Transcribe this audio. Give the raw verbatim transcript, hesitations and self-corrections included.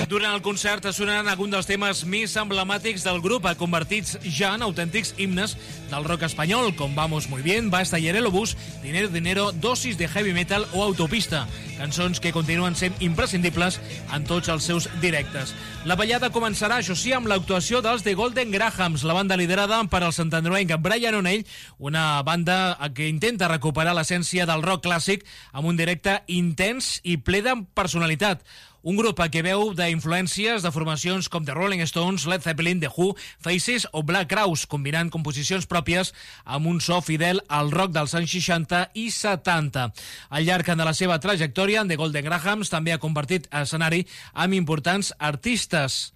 Durant el concert sonaran alguns dels temes més emblemàtics del grup, convertits ja en autèntics himnes del rock espanyol, com Vamos Muy Bien, Basta y el Bus, Dinero Dinero, Dosis de Heavy Metal o Autopista, cançons que continuen sent imprescindibles en tots els seus directes. La ballada començarà, això sí, amb l'actuació dels The Golden Grahams, la banda liderada per el santandroenc Brian O'Neill, una banda que intenta recuperar l'essència del rock clàssic amb un directe intens i ple de personalitat. Un grup que veu d'influències de formacions com The Rolling Stones, Led Zeppelin, The Who, Faces o Black Crowes, combinant composicions pròpies amb un so fidel al rock dels anys seixanta i setanta. Al llarg de la seva trajectòria, The Golden Grahams també ha convertit escenari amb importants artistes.